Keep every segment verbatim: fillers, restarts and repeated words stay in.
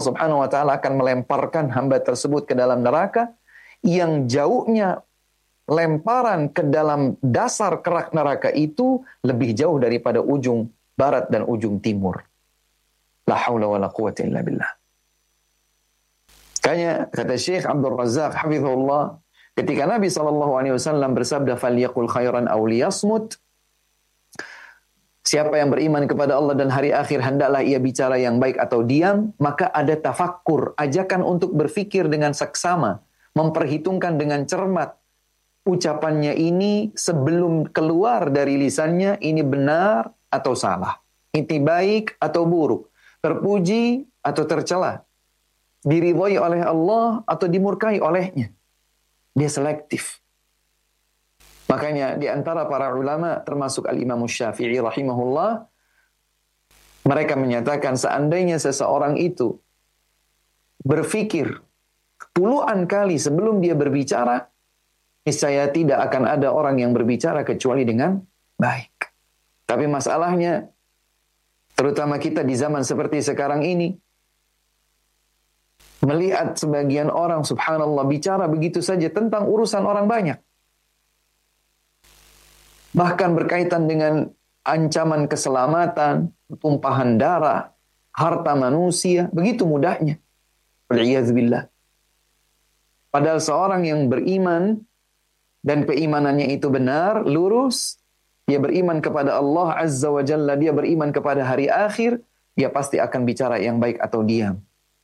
Subhanahu wa taala akan melemparkan hamba tersebut ke dalam neraka yang jauhnya lemparan ke dalam dasar kerak neraka itu lebih jauh daripada ujung barat dan ujung timur. La haula wala quwwata illa billah. Kaya kata Syekh Abdul Razak hafizahullah, ketika Nabi sallallahu alaihi wasallam bersabda falyaqul khairan aw liyasmut, siapa yang beriman kepada Allah dan hari akhir hendaklah ia bicara yang baik atau diam, maka ada tafakkur, ajakan untuk berfikir dengan seksama, memperhitungkan dengan cermat ucapannya ini sebelum keluar dari lisannya, ini benar atau salah, ini baik atau buruk, terpuji atau tercela, diridhai oleh Allah atau dimurkai olehnya. Dia selektif. Makanya di antara para ulama termasuk Al-Imam Syafi'i rahimahullah, mereka menyatakan seandainya seseorang itu berfikir puluhan kali sebelum dia berbicara, niscaya tidak akan ada orang yang berbicara kecuali dengan baik. Tapi masalahnya, terutama kita di zaman seperti sekarang ini, melihat sebagian orang subhanallah bicara begitu saja tentang urusan orang banyak. Bahkan berkaitan dengan ancaman keselamatan, tumpahan darah, harta manusia, begitu mudahnya. Wal'iyadzubillah. Padahal seorang yang beriman dan keimanannya itu benar, lurus, dia beriman kepada Allah Azza wa Jalla, dia beriman kepada hari akhir, dia pasti akan bicara yang baik atau diam.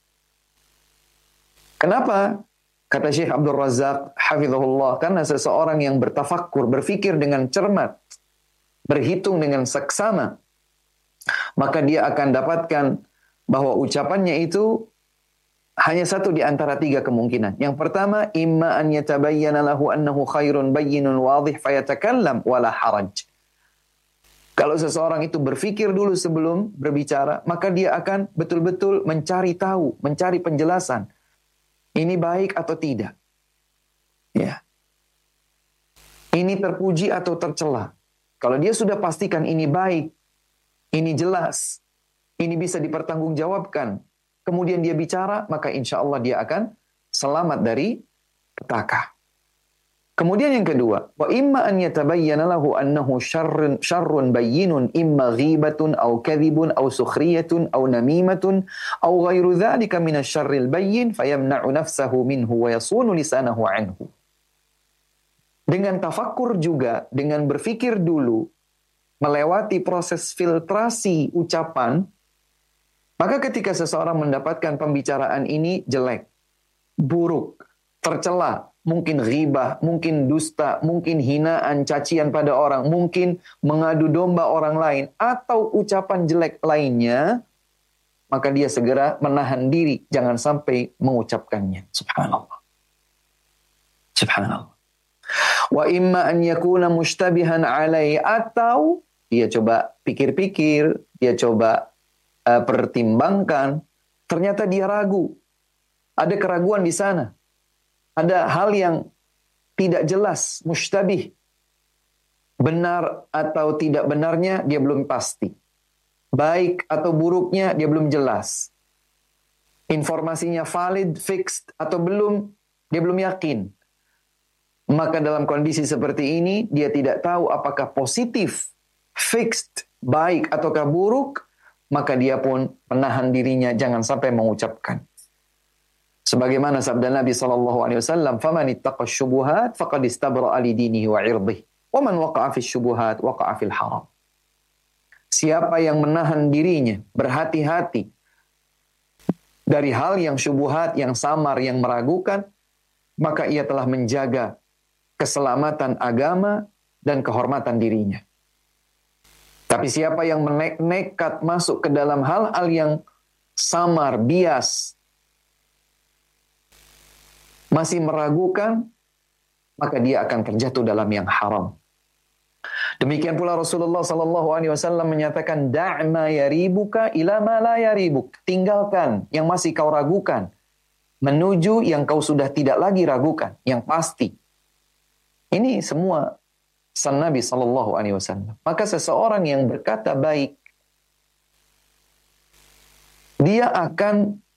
Kenapa? Kata Syekh Abdul Razak hafizahullah, karena seseorang yang bertafakkur, berfikir dengan cermat, berhitung dengan seksama, maka dia akan dapatkan bahwa ucapannya itu hanya satu di antara tiga kemungkinan. Yang pertama, imma an yatabayyana lahu annahu khairun bayyinun wadih fayatakallam wala haraj. Kalau seseorang itu berfikir dulu sebelum berbicara, maka dia akan betul-betul mencari tahu, mencari penjelasan. Ini baik atau tidak? Ya. Ini terpuji atau tercela? Kalau dia sudah pastikan ini baik, ini jelas, ini bisa dipertanggungjawabkan, kemudian dia bicara, maka insya Allah dia akan selamat dari petaka. Kemudian yang kedua, wa imma an yatabayyana lahu annahu syarrun syarrun bayyinun imma ghibatun aw kadhibun aw sukhriyatun aw namimatun aw ghairu dzalika minasyarril bayyin fayamna'u nafsahu minhu wa yasunu lisanahu anhu. Dengan tafakkur juga, dengan berfikir dulu, melewati proses filtrasi ucapan, maka ketika seseorang mendapatkan pembicaraan ini jelek, buruk, tercela, mungkin ghibah, mungkin dusta, mungkin hinaan, cacian pada orang, mungkin mengadu domba orang lain, atau ucapan jelek lainnya, maka dia segera menahan diri, jangan sampai mengucapkannya. Subhanallah. Subhanallah. Wa imma an yakuna mushtabihan alai, atau dia coba pikir-pikir, dia coba uh, pertimbangkan, ternyata dia ragu. Ada keraguan di sana. Ada hal yang tidak jelas, mushtabih. Benar atau tidak benarnya, dia belum pasti. Baik atau buruknya, dia belum jelas. Informasinya valid, fixed, atau belum, dia belum yakin. Maka dalam kondisi seperti ini, dia tidak tahu apakah positif, fixed, baik, ataukah buruk, maka dia pun menahan dirinya, jangan sampai mengucapkan. Sebagaimana sabda Nabi sallallahu alaihi wasallam, "Faman ittaqa syubuhat faqad istabra'a li dinihi wa 'irdihi, wa man waqa'a fi syubuhat waqa'a fil haram." Siapa yang menahan dirinya, berhati-hati dari hal yang syubhat, yang samar, yang meragukan, maka ia telah menjaga keselamatan agama dan kehormatan dirinya. Tapi siapa yang nekat masuk ke dalam hal-hal yang samar, bias, masih meragukan, maka dia akan terjatuh dalam yang haram. Demikian pula Rasulullah sallallahu alaihi wasallam menyatakan, "Da' ma yaribuka ila ma la yaribuk." Tinggalkan yang masih kau ragukan, menuju yang kau sudah tidak lagi ragukan, yang pasti. Ini semua pesan Nabi sallallahu alaihi wasallam. Maka seseorang yang berkata baik, dia akan